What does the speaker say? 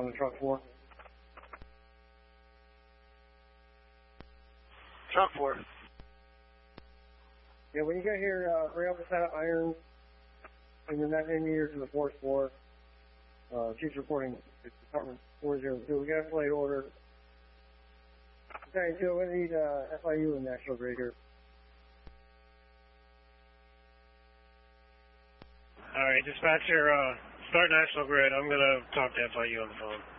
on truck 4. Truck 4. Yeah, when you get here, rail the set of irons and then that years to the fourth floor. Chief's reporting to Department 402. We got a flight order. Okay, so we need FIU and National Grid here. All right, dispatcher, start National Grid. I'm going to talk to FIU on the phone.